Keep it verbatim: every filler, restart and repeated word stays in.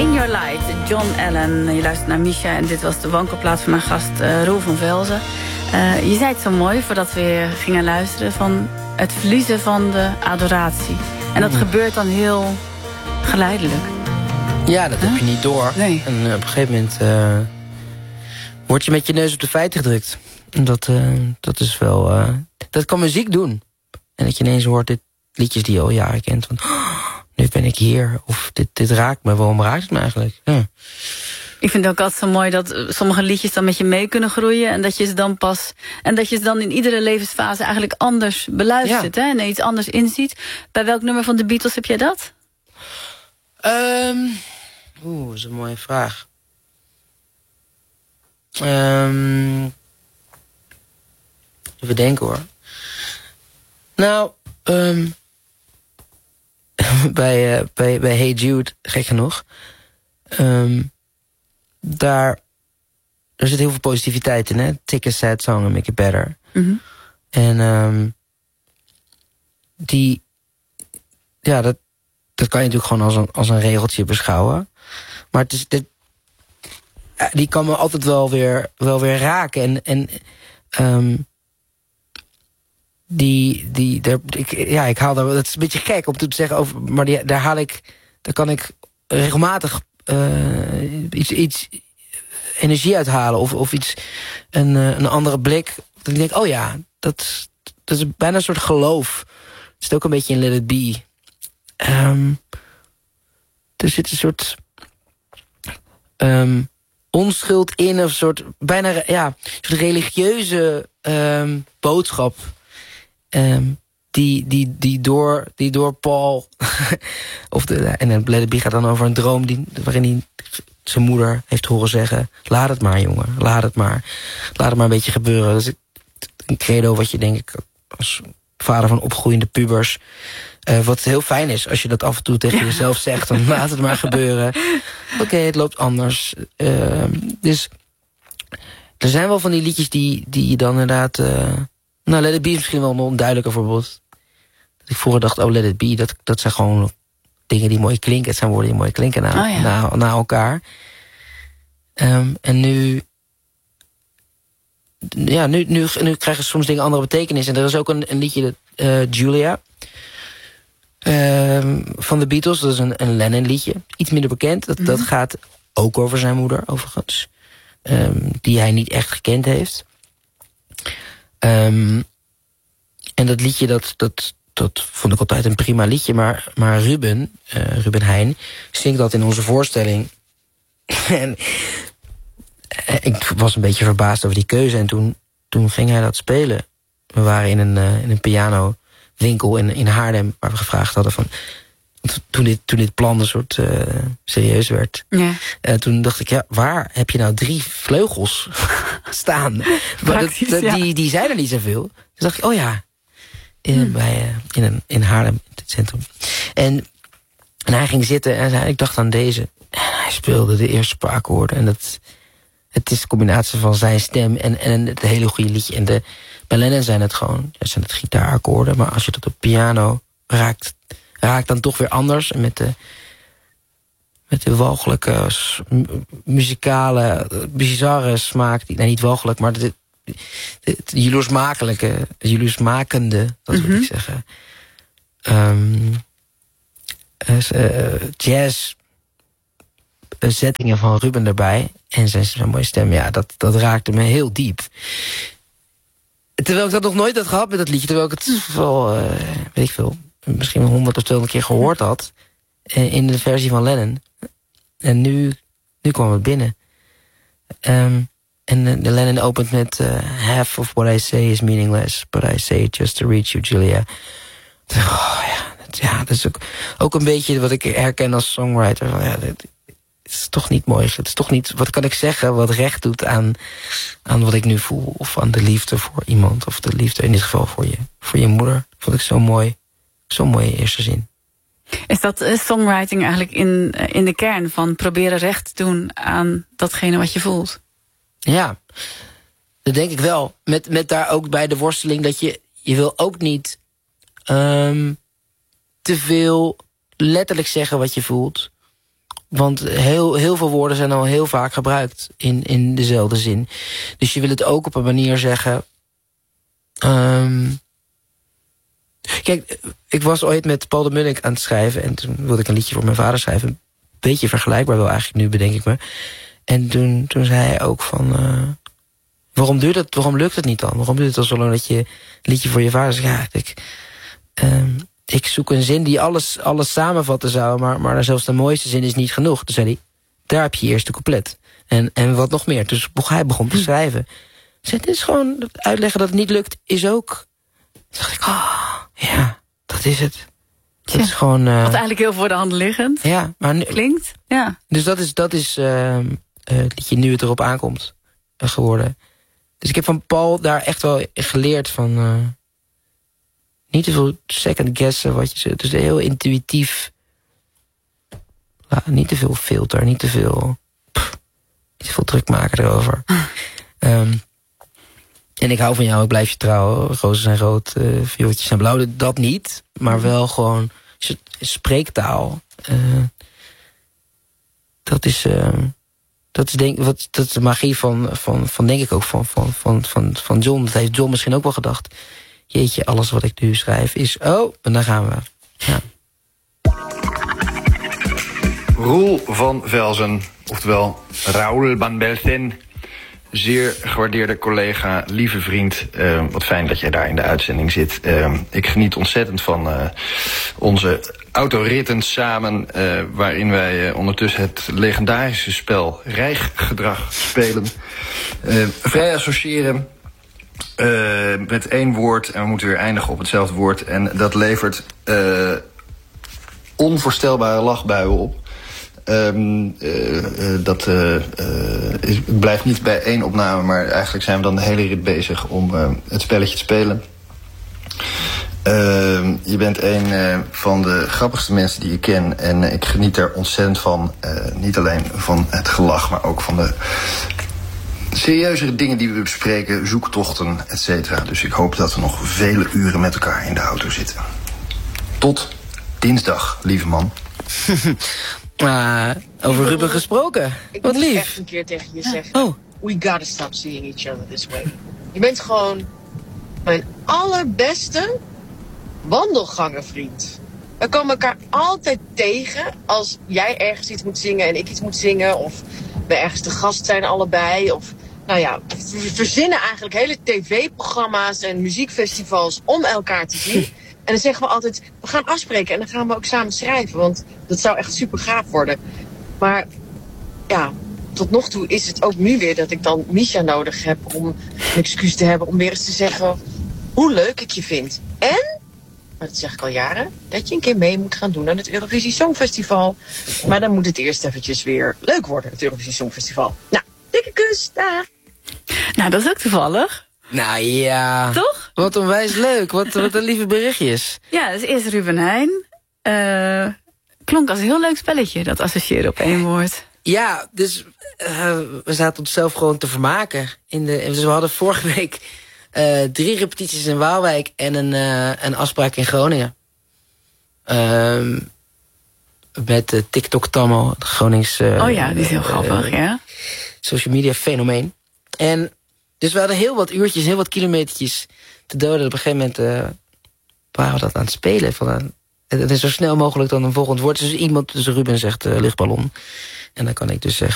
In Your Light, John Allen. Je luistert naar Misha en dit was de wankelplaats van mijn gast uh, Roel van Velzen. Uh, je zei het zo mooi voordat we weer gingen luisteren van het verliezen van de adoratie. En dat mm. gebeurt dan heel geleidelijk. Ja, dat huh? heb je niet door. Nee. En uh, op een gegeven moment uh, word je met je neus op de feiten gedrukt. En dat, uh, dat is wel... Uh, dat kan muziek doen. En dat je ineens hoort dit liedjes die je al jaren kent. Van, oh, nu ben ik hier. Of dit, dit raakt me. Waarom raakt het me eigenlijk? Ja. Ik vind het ook altijd zo mooi dat sommige liedjes dan met je mee kunnen groeien. En dat je ze dan pas. En dat je ze dan in iedere levensfase eigenlijk anders beluistert. Ja. Hè, en er iets anders inziet. Bij welk nummer van de Beatles heb jij dat? Um, Oeh, dat is een mooie vraag. Um, even denken hoor. Nou, um, bij, uh, bij, bij Hey Jude, gek genoeg. Um, daar, er zit heel veel positiviteit in, hè. Take a sad song and make it better. Mm-hmm. En um, die, ja, dat, dat kan je natuurlijk gewoon als een, als een regeltje beschouwen. Maar het is, dit, die kan me altijd wel weer, wel weer raken. En, en um, die, die, daar, ik, ja, ik haal daar, dat is een beetje gek om te zeggen over, maar die, daar haal ik, daar kan ik regelmatig uh, iets, iets energie uithalen of, of iets, een, een andere blik. Dat ik denk, oh ja, dat, dat is bijna een soort geloof. Het zit ook een beetje in Let It Be. Um, er zit een soort um, onschuld in, of een soort bijna ja, een soort religieuze um, boodschap. Um, die, die, die, door, die door Paul of de, en het Let It Be gaat dan over een droom die, waarin hij zijn moeder heeft horen zeggen, laat het maar jongen, laat het maar, laat het maar een beetje gebeuren. Dat is een credo wat je denk ik als vader van opgroeiende pubers, uh, wat heel fijn is als je dat af en toe tegen jezelf zegt, dan laat het maar gebeuren. Oké, okay, het loopt anders. Uh, dus er zijn wel van die liedjes die, die je dan inderdaad, uh, nou Let It Be is misschien wel een onduidelijker voorbeeld. Dat ik vroeger dacht, oh Let It Be, dat, dat zijn gewoon dingen die mooi klinken. Het zijn woorden die mooi klinken na, oh, ja. na, na elkaar. Um, en nu, ja, nu, nu, nu krijgen soms dingen andere betekenis. En er is ook een, een liedje, uh, Julia, um, van de Beatles. Dat is een, een Lennon liedje. Iets minder bekend. Dat, mm-hmm. dat gaat ook over zijn moeder, overigens. Um, die hij niet echt gekend heeft. Um, en dat liedje, dat, dat, dat vond ik altijd een prima liedje. Maar, maar Ruben, uh, Ruben Heijn, zingt dat in onze voorstelling. En ik was een beetje verbaasd over die keuze. En toen, toen ging hij dat spelen. We waren in een, uh, in een pianowinkel in, in Haarlem, waar we gevraagd hadden van, toen dit, toen dit plan een soort uh, serieus werd. Ja. Uh, toen dacht ik, ja, waar heb je nou drie vleugels staan? Maar dat, dat, ja. die, die zijn er niet zoveel. Dus dacht ik, oh ja, in, hmm. bij, uh, in, een, in Haarlem, in het centrum. En, en hij ging zitten en zei, ik dacht aan deze. En hij speelde de eerste paar akkoorden. En dat, het is de combinatie van zijn stem en, en het hele goede liedje. En de, bij Lennon zijn het gewoon, ja, zijn het gitaarakkoorden. Maar als je dat op piano raakt, raakt dan toch weer anders. En met de, met de walgelijke, muzikale, bizarre smaak. Die, nee, niet walgelijk, maar de, de, de jaloersmakelijke, jaloersmakende, dat wil mm-hmm. ik zeggen. Um, uh, jazz zettingen van Ruben erbij. En zijn, zijn mooie stem, ja, dat, dat raakte me heel diep. Terwijl ik dat nog nooit had gehad met dat liedje. Terwijl ik het wel, uh, weet ik veel, misschien honderd of tweehonderd keer gehoord had. Uh, in de versie van Lennon. En nu, nu kwam het binnen. Um, en de, de Lennon opent met uh, half of what I say is meaningless, but I say it just to reach you, Julia. Oh, ja, dat, ja, dat is ook, ook een beetje wat ik herken als songwriter. Ja, dat, het is toch niet mooi. Het is toch niet, wat kan ik zeggen, wat recht doet aan, aan wat ik nu voel. Of aan de liefde voor iemand. Of de liefde in dit geval voor je, voor je moeder. Vond ik zo mooi. Zo'n mooie eerste zin. Is dat uh, songwriting eigenlijk in, uh, in de kern van proberen recht te doen aan datgene wat je voelt? Ja, dat denk ik wel. Met, met daar ook bij de worsteling dat je, je wil ook niet um, te veel letterlijk zeggen wat je voelt. Want heel, heel veel woorden zijn al heel vaak gebruikt in, in dezelfde zin. Dus je wil het ook op een manier zeggen. Um, kijk, ik was ooit met Paul de Munnik aan het schrijven. En toen wilde ik een liedje voor mijn vader schrijven. Een beetje vergelijkbaar wel eigenlijk nu, bedenk ik me. En toen, toen zei hij ook van... Uh, waarom duurt het, waarom lukt het niet dan? Waarom duurt het al zo lang dat je een liedje voor je vader zegt? Ja, ik, um, ik zoek een zin die alles, alles samenvatten zou... Maar, maar zelfs de mooiste zin is niet genoeg. Toen zei hij, daar heb je je eerste couplet. En, en wat nog meer. Dus hij begon te schrijven. Dus het is gewoon, uitleggen dat het niet lukt, is ook... Toen dacht ik, oh, ja, dat is het. Dat ja, is gewoon... Uh, wat eigenlijk heel voor de hand liggend. Ja, maar nu, klinkt, ja. Dus dat is, dat is uh, uh, dat je nu het erop aankomt uh, geworden. Dus ik heb van Paul daar echt wel geleerd van... Uh, niet te veel second guessen wat je zegt. Dus heel intuïtief. Uh, niet te veel filter, niet te veel... Pff, niet te veel druk maken erover. um, En ik hou van jou, ik blijf je trouw. Rozen zijn rood, uh, viooltjes zijn blauw. Dat niet, maar wel gewoon spreektaal. Uh, dat is, uh, dat is denk wat, dat is de magie van, van, van denk ik ook van, van, van, van, van John. Dat heeft John misschien ook wel gedacht. Jeetje, alles wat ik nu schrijf is... Oh, en daar gaan we. Ja. Roel van Velzen, oftewel Raoul van Velzen. Zeer gewaardeerde collega, lieve vriend. Uh, wat fijn dat jij daar in de uitzending zit. Uh, ik geniet ontzettend van uh, onze autoritten samen... Uh, waarin wij uh, ondertussen het legendarische spel Rijggedrag spelen. Uh, vrij associëren uh, met één woord... en we moeten weer eindigen op hetzelfde woord. En dat levert uh, onvoorstelbare lachbuien op. Um, uh, uh, dat uh, uh, is, blijft niet bij één opname, maar eigenlijk zijn we dan de hele rit bezig om uh, het spelletje te spelen. Uh, je bent een uh, van de grappigste mensen die ik ken en uh, ik geniet er ontzettend van. Uh, niet alleen van het gelach, maar ook van de serieuzere dingen die we bespreken, zoektochten, et cetera. Dus ik hoop dat we nog vele uren met elkaar in de auto zitten. Tot dinsdag, lieve man. Uh, over Ruben gesproken. Ik Wat moet lief. echt een keer tegen je zeggen. Oh. We gotta stop seeing each other this way. Je bent gewoon mijn allerbeste wandelgangervriend. We komen elkaar altijd tegen als jij ergens iets moet zingen en ik iets moet zingen. Of we ergens te gast zijn allebei. Of nou ja, we verzinnen eigenlijk hele tv-programma's en muziekfestivals om elkaar te zien. En dan zeggen we altijd, we gaan afspreken en dan gaan we ook samen schrijven. Want dat zou echt super gaaf worden. Maar ja, tot nog toe is het ook nu weer dat ik dan Misha nodig heb om een excuus te hebben. Om weer eens te zeggen hoe leuk ik je vind. En, maar dat zeg ik al jaren, dat je een keer mee moet gaan doen aan het Eurovisie Songfestival. Maar dan moet het eerst eventjes weer leuk worden, het Eurovisie Songfestival. Nou, dikke kus, dag. Nou, dat is ook toevallig. Nou ja. Toch? Wat onwijs leuk. Wat, wat een lieve berichtjes. Ja, dus eerst Ruben Heijn. Uh, klonk als een heel leuk spelletje, dat associëren op één woord. Ja, dus uh, we zaten onszelf gewoon te vermaken. In de, dus we hadden vorige week uh, drie repetities in Waalwijk en een, uh, een afspraak in Groningen. Uh, met uh, TikTok Tammo, de Gronings... Uh, oh ja, die is heel uh, grappig, uh, ja. Social media fenomeen. En dus we hadden heel wat uurtjes, heel wat kilometertjes te doden. Op een gegeven moment uh, waren we dat aan het spelen. Van, uh, het is zo snel mogelijk dan een volgend woord. Dus iemand, dus Ruben zegt uh, luchtballon. En dan kan ik dus zeggen...